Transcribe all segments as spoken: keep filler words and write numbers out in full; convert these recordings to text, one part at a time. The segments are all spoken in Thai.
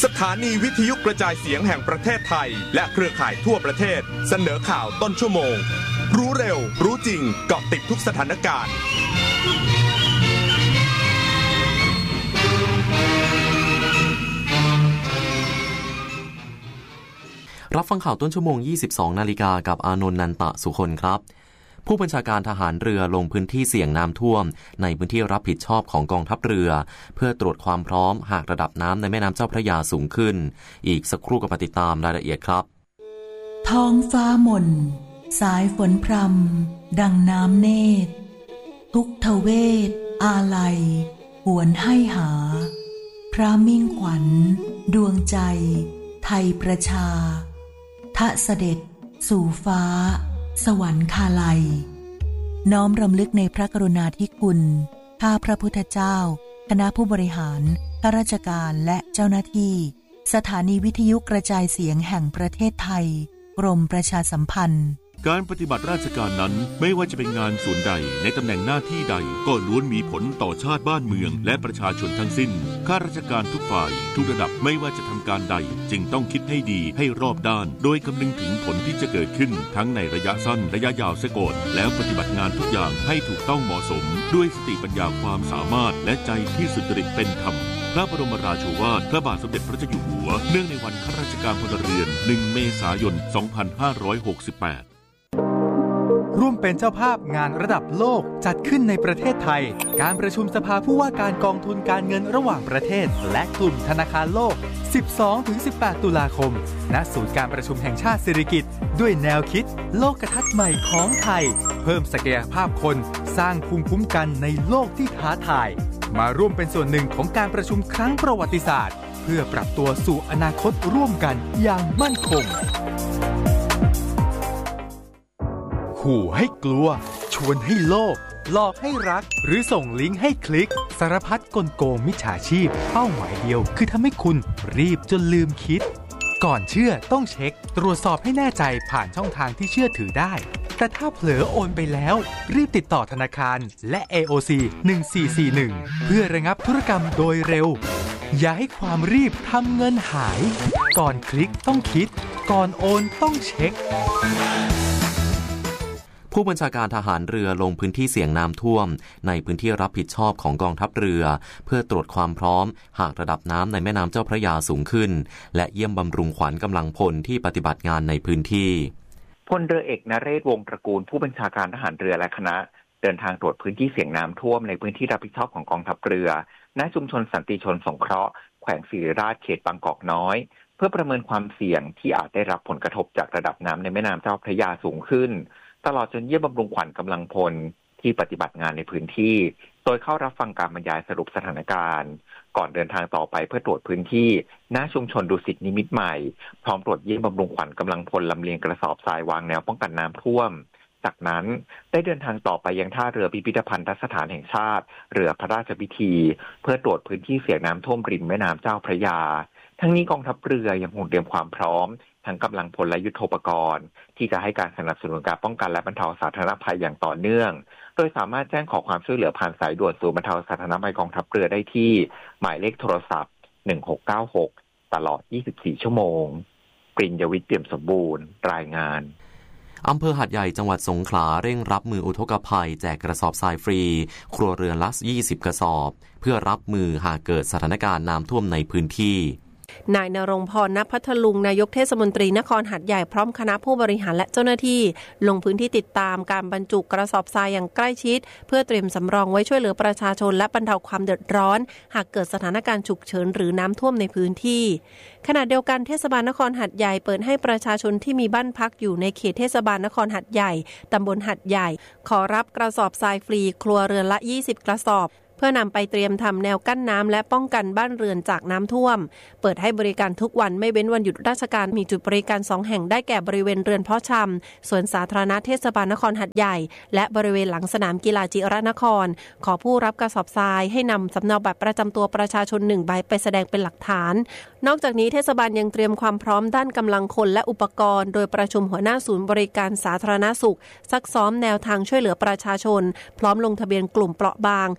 สถานีวิทยุกระจายเสียงแห่งประเทศไทยและเครือข่ายทั่วประเทศเสนอข่าวต้นชั่วโมงรู้เร็วรู้จริงเกาะติดทุกสถานการณ์รับฟังข่าวต้นชั่วโมง ยี่สิบสอง นาฬิกากับอานนท์ นันตะสุคนครับผู้บัญชาการทหารเรือลงพื้นที่เสี่ยงน้ำท่วมในพื้นที่รับผิดชอบของกองทัพเรือเพื่อตรวจความพร้อมหากระดับน้ำในแม่น้ำเจ้าพระยาสูงขึ้นอีกสักครู่ก็มาติดตามรายละเอียดครับท้องฟ้าหม่นสายฝนพรำดังน้ำเนตรทุกทเวทอาลัยหวนให้หาพระมิ่งขวัญดวงใจไทยประชาทะเสด็จสู่ฟ้าสวรรคาลัยน้อมรำลึกในพระกรุณาธิคุณข้าพระพุทธเจ้าคณะผู้บริหารข้าราชการและเจ้าหน้าที่สถานีวิทยุกระจายเสียงแห่งประเทศไทยกรมประชาสัมพันธ์การปฏิบัติราชการนั้นไม่ว่าจะเป็นงานส่วนใดในตำแหน่งหน้าที่ใดก็ล้วนมีผลต่อชาติบ้านเมืองและประชาชนทั้งสิ้นข้าราชการทุกฝ่ายทุกระดับไม่ว่าจะทำการใดจึงต้องคิดให้ดีให้รอบด้านโดยคำนึงถึงผลที่จะเกิดขึ้นทั้งในระยะสั้นระยะยาวเสียก่อนแล้วปฏิบัติงานทุกอย่างให้ถูกต้องเหมาะสมด้วยสติปัญญาความสามารถและใจที่สุจริตเป็นธรรมพระบรมราโชวาทพระบาทสมเด็จพระเจ้าอยู่หัวเนื่องในวันข้าราชการพลเรือนหนึ่งเมษายนสองพันห้าร้อยหกสิบแปดร่วมเป็นเจ้าภาพงานระดับโลกจัดขึ้นในประเทศไทยการประชุมสภาผู้ว่าการกองทุนการเงินระหว่างประเทศและกลุ่มธนาคารโลก สิบสองถึงสิบแปด ตุลาคมณศูนย์การประชุมแห่งชาติสิริกิติ์ด้วยแนวคิดโลกทัศน์ใหม่ของไทยเพิ่มศักยภาพคนสร้างภูมิคุ้มกันในโลกที่ท้าทายมาร่วมเป็นส่วนหนึ่งของการประชุมครั้งประวัติศาสตร์เพื่อปรับตัวสู่อนาคตร่วมกันอย่างมั่นคงขู่ให้กลัวชวนให้โลภหลอกให้รักหรือส่งลิงก์ให้คลิกสารพัดกลโกงมิจฉาชีพเป้าหมายเดียวคือทำให้คุณรีบจนลืมคิดก่อนเชื่อต้องเช็คตรวจสอบให้แน่ใจผ่านช่องทางที่เชื่อถือได้แต่ถ้าเผลอโอนไปแล้วรีบติดต่อธนาคารและ เอ โอ ซี หนึ่งสี่สี่หนึ่งเพื่อระงับธุรกรรมโดยเร็วอย่าให้ความรีบทำเงินหายก่อนคลิกต้องคิดก่อนโอนต้องเช็คผู้บัญชาการทหารเรือลงพื้นที่เสี่ยงน้ำท่วมในพื้นที่รับผิดชอบของกองทัพเรือเพื่อตรวจความพร้อมหากระดับน้ำในแม่น้ำเจ้าพระยาสูงขึ้นและเยี่ยมบำรุงขวัญกำลังพลที่ปฏิบัติงานในพื้นที่พลเรือเอกนเรศวงศ์ตระกูลผู้บัญชาการทหารเรือและคณะเดินทางตรวจพื้นที่เสี่ยงน้ำท่วมในพื้นที่รับผิดชอบของกองทัพเรือณชุมชนสันติชนสงเคราะห์แขวงศิริราชเขตบางกอกน้อยเพื่อประเมินความเสี่ยงที่อาจได้รับผลกระทบจากระดับน้ำในแม่น้ำเจ้าพระยาสูงขึ้นตลอดจนเยี่ยมบำรุงขวัญกำลังพลที่ปฏิบัติงานในพื้นที่โดยเข้ารับฟังการบรรยายสรุปสถานการณ์ก่อนเดินทางต่อไปเพื่อตรวจพื้นที่ณชุมชนดุสิตนิมิตรใหม่พร้อมตรวจเยี่ยมบำรุงขวัญกำลังพลลำเลียงกระสอบทรายวางแนวป้องกันน้ำท่วมจากนั้นได้เดินทางต่อไปยังท่าเรือพิพิธภัณฑสถานแห่งชาติเรือพระราชพิธีเพื่อตรวจพื้นที่เสี่ยงน้ำท่วมริมแม่น้ำเจ้าพระยาทั้งนี้กองทัพเรือยังคงเตรียมความพร้อมทั้งกำลังพลและยุทโธปกรณ์ที่จะให้การสนับสนุนการป้องกันและบรรเทาสาธารณภัยอย่างต่อเนื่องโดยสามารถแจ้งขอความช่วยเหลือผ่านสายด่วนศูนย์บรรเทาสาธารณภัยกองทัพเรือได้ที่หมายเลขโทรศัพท์หนึ่งหกเก้าหกตลอดยี่สิบสี่ชั่วโมงปริญญวิทย์เปี่ยมสมบูรณ์รายงานอำเภอหาดใหญ่จังหวัดสงขลาเร่งรับมืออุทกภัยแจกกระสอบทรายฟรีครัวเรือนละยี่สิบกระสอบเพื่อรับมือหากเกิดสถานการณ์น้ำท่วมในพื้นที่นายณรงค์พร ณ พัทลุงนายกเทศมนตรีนครหาดใหญ่พร้อมคณะผู้บริหารและเจ้าหน้าที่ลงพื้นที่ติดตามการบรรจุกระสอบทรายอย่างใกล้ชิดเพื่อเตรียมสำรองไว้ช่วยเหลือประชาชนและบรรเทาความเดือดร้อนหากเกิดสถานการณ์ฉุกเฉินหรือน้ำท่วมในพื้นที่ขณะเดียวกันเทศบาลนครหาดใหญ่เปิดให้ประชาชนที่มีบ้านพักอยู่ในเขตเทศบาลนครหาดใหญ่ตำบลหาดใหญ่ขอรับกระสอบทรายฟรีครัวเรือนละยี่สิบกระสอบเพื่อนำไปเตรียมทำแนวกั้นน้ำและป้องกันบ้านเรือนจากน้ำท่วมเปิดให้บริการทุกวันไม่เว้นวันหยุดราชการมีจุดบริการสองแห่งได้แก่บริเวณเรือนเพาะชำสวนสาธารณะเทศบาลนครหาดใหญ่และบริเวณหลังสนามกีฬาจิรนครขอผู้รับกระสอบทรายให้นำสำเนาบัตรประจำตัวประชาชนหนึ่งใบไปแสดงเป็นหลักฐานนอกจากนี้เทศบาลยังเตรียมความพร้อมด้านกำลังคนและอุปกรณ์โดยประชุมหัวหน้าศูนย์บริการสาธารณสุขซักซ้อมแนวทางช่วยเหลือประชาชนพร้อมลงทะเบียนกลุ่มเปราะบางเพื่อให้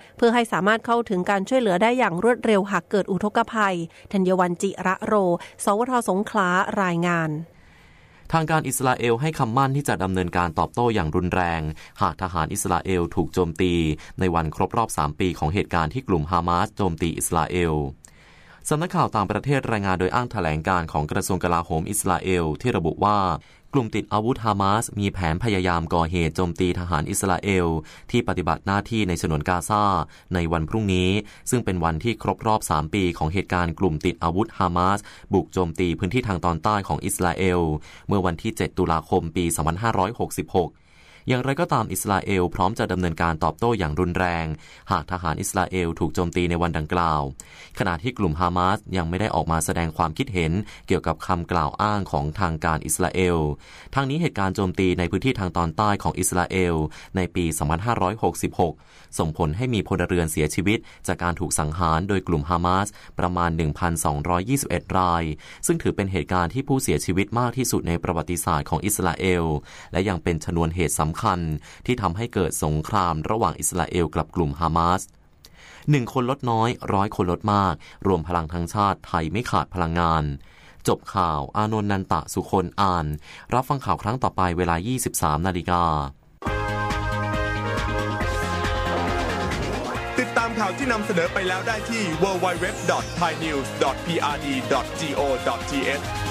สามารถเข้าถึงการช่วยเหลือได้อย่างรวดเร็วหากเกิดอุทกภัยธัญวรรณจิระโรสวทสงขลารายงานทางการอิสราเอลให้คำมั่นที่จะดำเนินการตอบโต้อย่างรุนแรงหากทหารอิสราเอลถูกโจมตีในวันครบรอบสามปีของเหตุการณ์ที่กลุ่มฮามาสโจมตีอิสราเอลสำนักข่าวต่างประเทศรายงานโดยอ้างแถลงการของกระทรวงกลาโหมอิสราเอลที่ระบุว่ากลุ่มติดอาวุธฮามาสมีแผนพยายามก่อเหตุโจมตีทหารอิสราเอลที่ปฏิบัติหน้าที่ในฉนวนกาซาในวันพรุ่งนี้ซึ่งเป็นวันที่ครบรอบสามปีของเหตุการณ์กลุ่มติดอาวุธฮามาสบุกโจมตีพื้นที่ทางตอนใต้ของอิสราเอลเมื่อวันที่เจ็ดตุลาคมปีสองพันห้าร้อยหกสิบหกอย่างไรก็ตามอิสราเอลพร้อมจะดำเนินการตอบโต้อย่างรุนแรงหากทหารอิสราเอลถูกโจมตีในวันดังกล่าวขณะที่กลุ่มฮามาสยังไม่ได้ออกมาแสดงความคิดเห็นเกี่ยวกับคำกล่าวอ้างของทางการอิสราเอลทั้งนี้เหตุการณ์โจมตีในพื้นที่ทางตอนใต้ของอิสราเอลในปีสองพันห้าร้อยหกสิบหกส่งผลให้มีพลเรือนเสียชีวิตจากการถูกสังหารโดยกลุ่มฮามาสประมาณ หนึ่งพันสองร้อยยี่สิบเอ็ด รายซึ่งถือเป็นเหตุการณ์ที่ผู้เสียชีวิตมากที่สุดในประวัติศาสตร์ของอิสราเอลและยังเป็นชนวนเหตุสำคัญที่ทำให้เกิดสงครามระหว่างอิสราเอลกับกลุ่มฮามาสหนึ่งคนลดน้อยร้อยคนลดมากรวมพลังทั้งชาติไทยไม่ขาดพลังงานจบข่าวอานนท์นันตะสุคนอ่านรับฟังข่าวครั้งต่อไปเวลา ยี่สิบสาม นาฬิกาติดตามข่าวที่นำเสนอไปแล้วได้ที่ ดับเบิลยู ดับเบิลยู ดับเบิลยู ดอท ไทยนิวส์ ดอท พี อาร์ ดี ดอท จี โอ ดอท ที เอช